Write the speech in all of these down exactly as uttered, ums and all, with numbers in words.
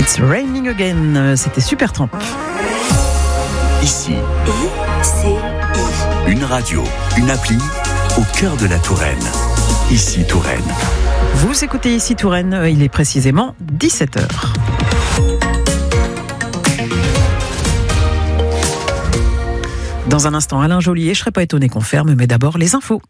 It's Raining Again, c'était Supertramp. Ici, I C I. Une radio, une appli au cœur de la Touraine. Ici Touraine. Vous écoutez Ici Touraine, il est précisément dix-sept heures. Dans un instant, Alain Joliet, je ne serais pas étonné qu'on ferme, mais d'abord les infos.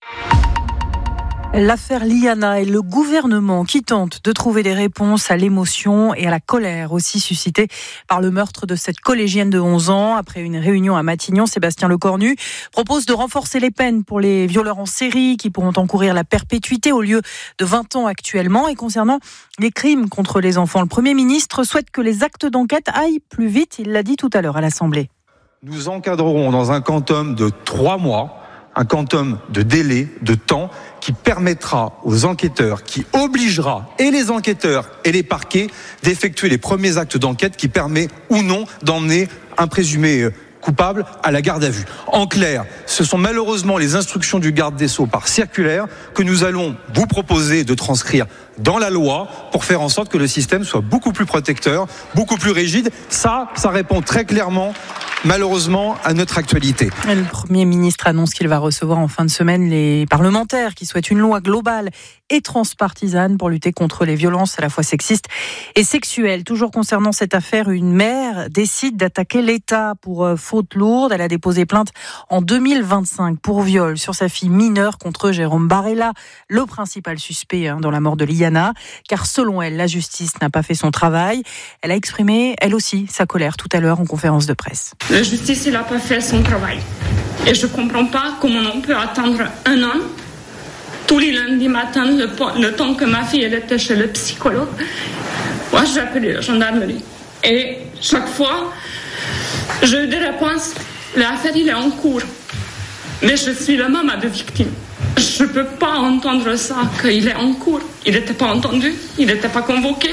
L'affaire Liana et le gouvernement qui tente de trouver des réponses à l'émotion et à la colère aussi suscitée par le meurtre de cette collégienne de onze ans. Après une réunion à Matignon, Sébastien Lecornu propose de renforcer les peines pour les violeurs en série qui pourront encourir la perpétuité au lieu de vingt ans actuellement. Et concernant les crimes contre les enfants, le Premier ministre souhaite que les actes d'enquête aillent plus vite. Il l'a dit tout à l'heure à l'Assemblée. Nous encadrerons dans un quantum de trois mois, un quantum de délai, de temps, qui permettra aux enquêteurs, qui obligera et les enquêteurs et les parquets d'effectuer les premiers actes d'enquête qui permet ou non d'emmener un présumé coupable à la garde à vue. En clair, ce sont malheureusement les instructions du garde des Sceaux par circulaire que nous allons vous proposer de transcrire dans la loi pour faire en sorte que le système soit beaucoup plus protecteur, beaucoup plus rigide. Ça, ça répond très clairement, malheureusement, à notre actualité. Le Premier ministre annonce qu'il va recevoir en fin de semaine les parlementaires qui souhaitent une loi globale et transpartisane pour lutter contre les violences à la fois sexistes et sexuelles. Toujours concernant cette affaire, une mère décide d'attaquer l'État pour faute lourde. Elle a déposé plainte en deux mille vingt-cinq pour viol sur sa fille mineure contre Jérôme Barella, le principal suspect hein, dans la mort de Liana, car selon elle, la justice n'a pas fait son travail. Elle a exprimé, elle aussi, sa colère tout à l'heure en conférence de presse. La justice n'a pas fait son travail. Et je ne comprends pas comment on peut attendre un an, tous les lundis matins, le, le temps que ma fille elle était chez le psychologue. Moi, j'ai appelé la gendarmerie. Et chaque fois, j'ai eu des réponses. L'affaire, il est en cours. Mais je suis la maman de victime. Je ne peux pas entendre ça, qu'il est en cours. Il n'était pas entendu, il n'était pas convoqué.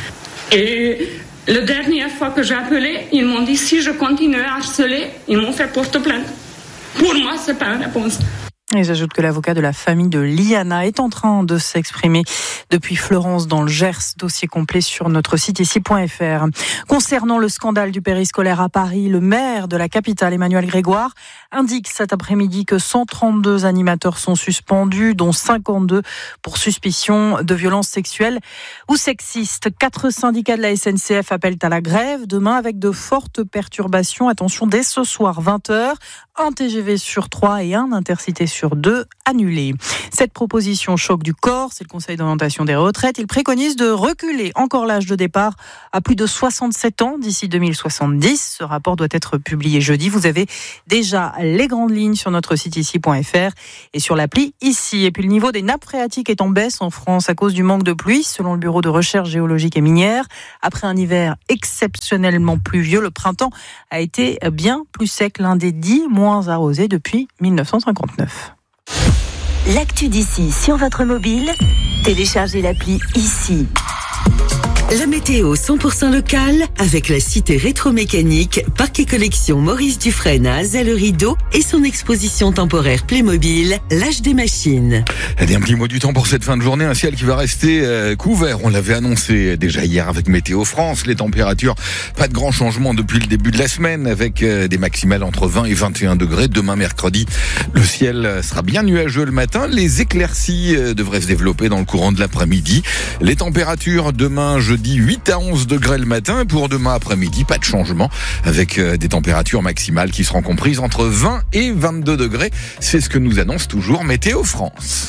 Et la dernière fois que j'ai appelé, ils m'ont dit si je continue à harceler, ils m'ont fait porte-plainte. Pour moi, ce n'est pas une réponse. Et j'ajoute que l'avocat de la famille de Liana est en train de s'exprimer depuis Florence dans le Gers. Dossier complet sur notre site ici point f r. Concernant le scandale du périscolaire à Paris, le maire de la capitale, Emmanuel Grégoire, indique cet après-midi que cent trente-deux animateurs sont suspendus, dont cinquante-deux pour suspicion de violences sexuelles ou sexistes. Quatre syndicats de la S N C F appellent à la grève demain avec de fortes perturbations. Attention, dès ce soir, vingt heures, un T G V sur trois et un Intercité sur deux annulés. Cette proposition choque du corps, c'est le Conseil d'orientation des retraites. Il préconise de reculer encore l'âge de départ à plus de soixante-sept ans d'ici deux mille soixante-dix. Ce rapport doit être publié jeudi. Vous avez déjà les grandes lignes sur notre site ici point f r et sur l'appli ici. Et puis le niveau des nappes phréatiques est en baisse en France à cause du manque de pluie, selon le Bureau de recherche géologique et minière. Après un hiver exceptionnellement pluvieux, le printemps a été bien plus sec, l'un des dix moins arrosés depuis dix-neuf cent cinquante-neuf. L'actu d'ici sur votre mobile, téléchargez l'appli ici. La météo cent pour cent locale avec la cité rétromécanique, parc et collection Maurice Dufresne à Azay-le-Rideau et son exposition temporaire Playmobil, l'âge des machines. Allez, un petit mot du temps pour cette fin de journée, un ciel qui va rester euh, couvert. On l'avait annoncé déjà hier avec Météo France. Les températures, pas de grand changement depuis le début de la semaine avec euh, des maximales entre vingt et vingt et un degrés. Demain mercredi, le ciel sera bien nuageux le matin. Les éclaircies euh, devraient se développer dans le courant de l'après-midi. Les températures demain, jeudi, huit à onze degrés le matin. Pour demain après-midi, pas de changement avec euh, des températures maximales qui seront comprises entre vingt et vingt-deux degrés. C'est ce que nous annonce toujours Météo France.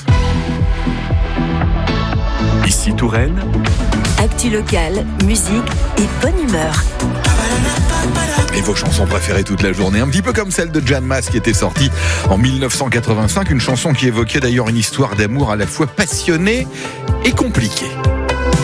Ici Touraine. Actu locale, musique et bonne humeur. Et vos chansons préférées toute la journée, un petit peu comme celle de Jan Mas qui était sortie en dix-neuf cent quatre-vingt-cinq, une chanson qui évoquait d'ailleurs une histoire d'amour à la fois passionnée et compliquée.